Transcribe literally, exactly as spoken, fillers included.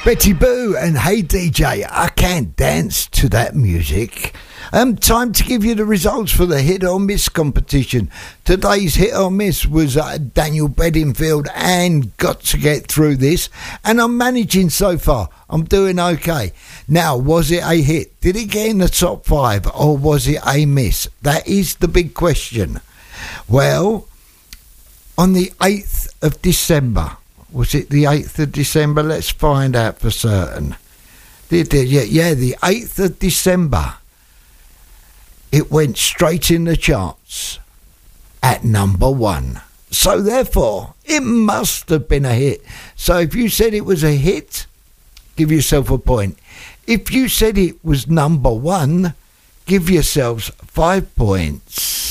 Betty Boo and Hey D J, I can't dance to that music. Um, time to give you the results for the hit or miss competition. Today's hit or miss was uh, Daniel Bedingfield and Got to Get Through This, and I'm managing so far. I'm doing okay. Now, was it a hit? Did it get in the top five, or was it a miss? That is the big question. Well, on the eighth of December, was it the eighth of December? Let's find out for certain. Yeah, yeah, the eighth of December. It went straight in the charts at number one. So therefore, it must have been a hit. So if you said it was a hit, give yourself a point. If you said it was number one, give yourselves five points.